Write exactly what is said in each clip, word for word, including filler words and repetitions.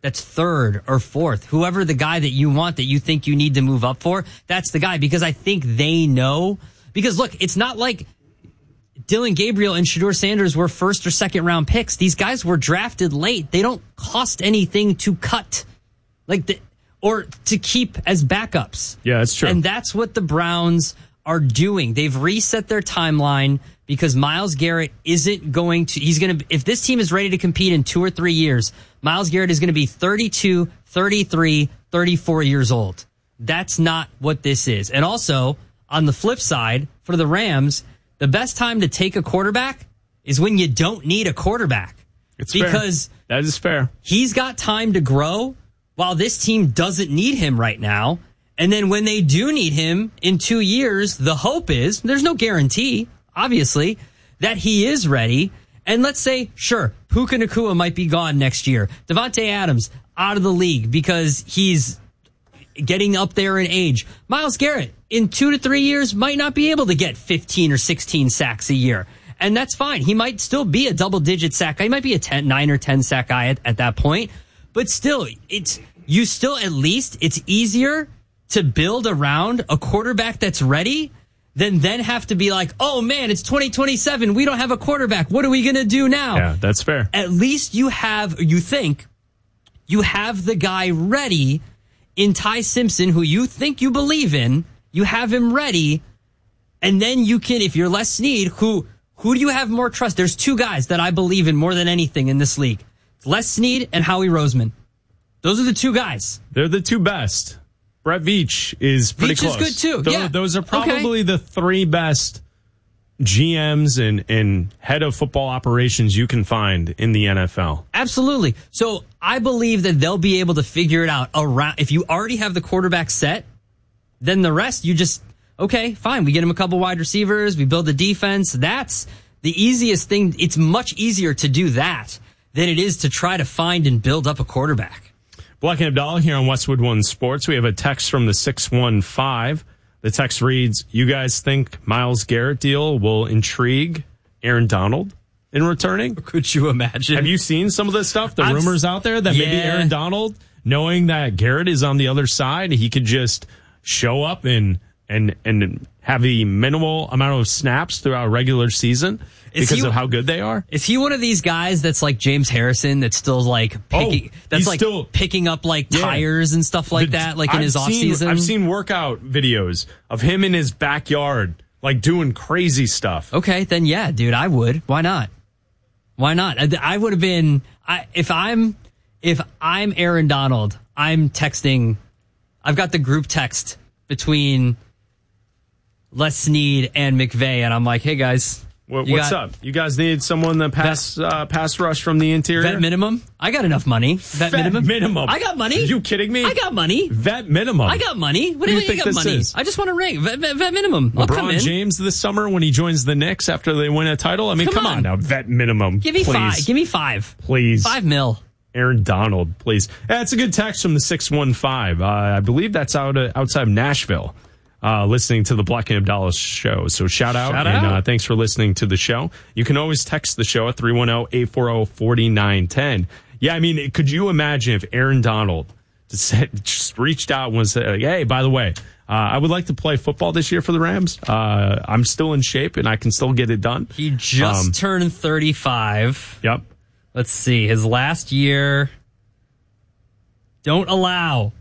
that's third or fourth, whoever the guy that you want that you think you need to move up for, that's the guy, because I think they know. Because look, it's not like Dylan Gabriel and Shedeur Sanders were first or second round picks. These guys were drafted late. They don't cost anything to cut, like the, or to keep as backups. Yeah, that's true. And that's what the Browns are doing. They've reset their timeline because Myles Garrett isn't going to, he's going to, if this team is ready to compete in two or three years, Myles Garrett is going to be thirty-two, thirty-three, thirty-four years old. That's not what this is. And also, on the flip side, for the Rams, the best time to take a quarterback is when you don't need a quarterback. It's because fair. That is fair. He's got time to grow while this team doesn't need him right now. And then when they do need him in two years, the hope is, there's no guarantee, obviously, that he is ready. And let's say, sure, Puka Nacua might be gone next year. Devontae Adams out of the league because he's getting up there in age. Myles Garrett in two to three years might not be able to get fifteen or sixteen sacks a year. And that's fine. He might still be a double digit sack guy. He might be a ten, nine or ten sack guy at, at that point. But still, it's, you still at least, it's easier to build around a quarterback that's ready than then have to be like, oh man, it's twenty twenty-seven. We don't have a quarterback. What are we going to do now? Yeah, that's fair. At least you have, you think, you have the guy ready in Ty Simpson, who you think you believe in. You have him ready. And then you can, if you're Les Snead, who, who do you have more trust? There's two guys that I believe in more than anything in this league. It's Les Snead and Howie Roseman. Those are the two guys. They're the two best. Brett Veach is pretty Veach close. Veach is good too. Those, yeah. those are probably okay. the three best G Ms and, and head of football operations you can find in the N F L. Absolutely. So I believe that they'll be able to figure it out around. If you already have the quarterback set, then the rest you just, okay, fine. We get him a couple wide receivers. We build the defense. That's the easiest thing. It's much easier to do that than it is to try to find and build up a quarterback. Black and Abdallah here on Westwood One Sports. We have a text from the six one five. The text reads, you guys think Myles Garrett deal will intrigue Aaron Donald in returning? Could you imagine? Have you seen some of the stuff, the I've, rumors out there that yeah. maybe Aaron Donald, knowing that Garrett is on the other side, he could just show up and and and have the minimal amount of snaps throughout a regular season is because he, of how good they are? Is he one of these guys that's like James Harrison that's still like picking, oh, that's like still, picking up like yeah. tires and stuff like the, that, like in I've his off seen, season? I've seen workout videos of him in his backyard, like doing crazy stuff. Okay, then yeah, dude, I would. Why not? Why not? I, I would have been, I, if I'm, if I'm Aaron Donald, I'm texting, I've got the group text between Les Snead and McVay, and I'm like, hey guys. What, what's got, up? You guys need someone to pass uh, pass rush from the interior? Vet minimum? I got enough money. Vet, Vet minimum? minimum. I got money. Are you kidding me? I got money. Vet minimum. I got money. What do you, you mean think you got this money? is? I just want a ring. Vet, vet, vet minimum. I'll come LeBron in. James this summer when he joins the Knicks after they win a title? I mean, come, Come on. on now. Vet minimum. Give me please. five. Give me five. Please. Five mil. Aaron Donald, please. That's a good text from the six one five. Uh, I believe that's out uh, outside of Nashville. Uh, listening to the Black and Abdallah show. So shout out shout and out. Uh, thanks for listening to the show. You can always text the show at three one zero, eight four zero, four nine one zero. Yeah, I mean, could you imagine if Aaron Donald just, just reached out and was like, hey, by the way, uh, I would like to play football this year for the Rams. Uh, I'm still in shape and I can still get it done. He just um, turned thirty-five. Yep. Let's see. His last year. Don't allow.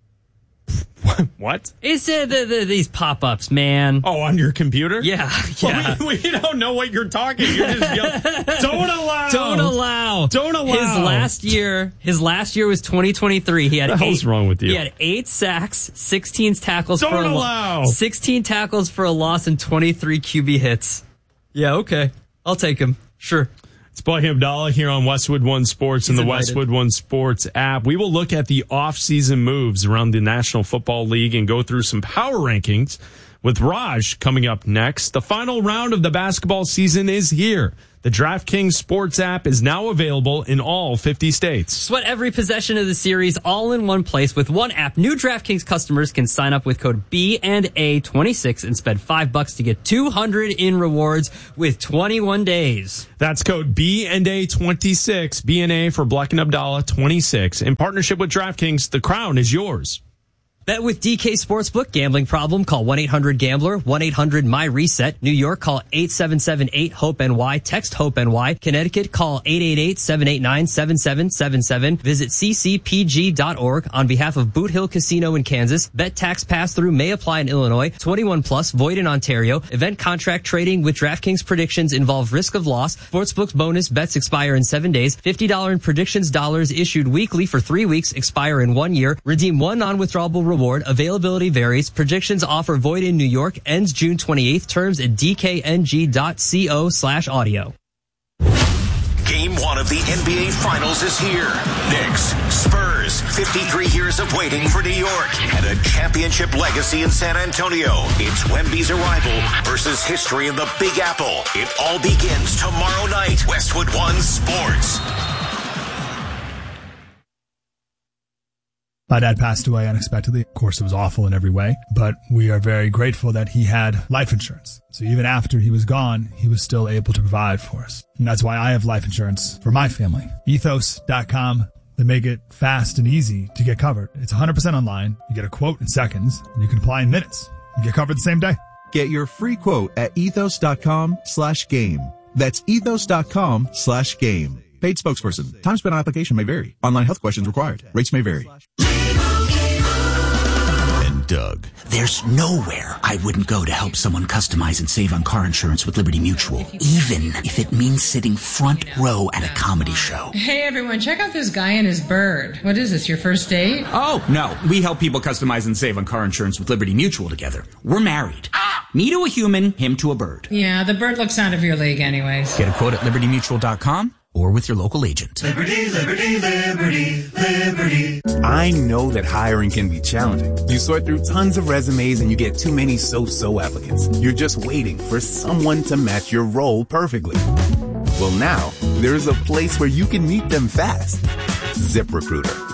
What? It's uh, the, the, these pop-ups, man. Oh, on your computer? Yeah, yeah. Well, we, we don't know what you're talking. You're just yelling, don't allow. Don't allow. Don't allow. His last year, his last year was twenty twenty-three. He had what the eight, hell's wrong with you? He had eight sacks, sixteen tackles don't for a allow. loss. sixteen tackles for a loss and twenty-three Q B hits. Yeah, okay. I'll take him. Sure. It's Black and Abdallah here on Westwood One Sports and the invited. Westwood One Sports app. We will look at the off-season moves around the National Football League and go through some power rankings with Raj coming up next. The final round of the basketball season is here. The DraftKings Sports app is now available in all fifty states. Sweat every possession of the series all in one place with one app. New DraftKings customers can sign up with code B and A twenty-six and spend five bucks to get two hundred in rewards with twenty-one days. That's code B and A twenty-six, B and A for Black and Abdallah twenty-six. In partnership with DraftKings, the crown is yours. Bet with D K Sportsbook. Gambling problem? Call one eight hundred gambler, one eight hundred my reset. New York, call eight seven seven eight hope N Y. Text HOPE-NY. Connecticut, call eight eight eight seven eight nine seven seven seven seven. Visit c c p g dot org on behalf of Boot Hill Casino in Kansas. Bet tax pass-through may apply in Illinois. twenty-one plus, void in Ontario. Event contract trading with DraftKings predictions involve risk of loss. Sportsbook's bonus bets expire in seven days. fifty dollars in predictions dollars issued weekly for three weeks, expire in one year. Redeem one non-withdrawable reward. Availability varies. Predictions offer void in New York. Ends June twenty-eighth. Terms at d k n g dot co slash audio. Game one of the N B A Finals is here. Knicks, Spurs, fifty-three years of waiting for New York and a championship legacy in San Antonio. It's Wemby's arrival versus history in the Big Apple. It all begins tomorrow night. Westwood One Sports. My dad passed away unexpectedly. Of course, it was awful in every way, but we are very grateful that he had life insurance. So even after he was gone, he was still able to provide for us. And that's why I have life insurance for my family. ethos dot com. They make it fast and easy to get covered. It's one hundred percent online. You get a quote in seconds, and you can apply in minutes. You get covered the same day. Get your free quote at ethos dot com slash game. That's ethos dot com slash game. Paid spokesperson. Time spent on application may vary. Online health questions required. Rates may vary. And Doug. There's nowhere I wouldn't go to help someone customize and save on car insurance with Liberty Mutual, even if it means sitting front row at a comedy show. Hey everyone, check out this guy and his bird. What is this, your first date? Oh, no. We help people customize and save on car insurance with Liberty Mutual together. We're married. Me to a human, him to a bird. Yeah, the bird looks out of your league anyways. Get a quote at liberty mutual dot com or with your local agent. Liberty, liberty, liberty, liberty. I know that hiring can be challenging. You sort through tons of resumes and you get too many so-so applicants. You're just waiting for someone to match your role perfectly. Well, now, there's a place where you can meet them fast. ZipRecruiter.